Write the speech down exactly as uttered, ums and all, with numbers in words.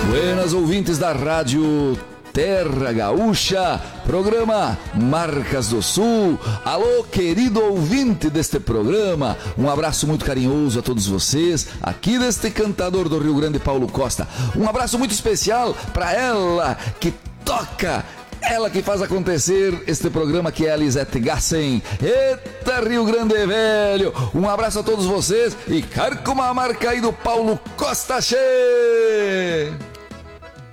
Buenas ouvintes da Rádio Terra Gaúcha, programa Marcas do Sul. Alô, querido ouvinte deste programa, um abraço muito carinhoso a todos vocês, aqui deste cantador do Rio Grande, Paulo Costa. Um abraço muito especial para ela que toca, ela que faz acontecer este programa, que é a Lisete Gassen. Eita, Rio Grande velho! Um abraço a todos vocês e carcoma a marca aí do Paulo Costa, che!